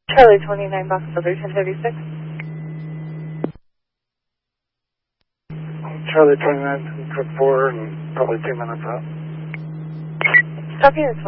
Charlie 29, Box Builder 1036. Charlie 29, Cook 4, and probably 2 minutes out. Copy this one.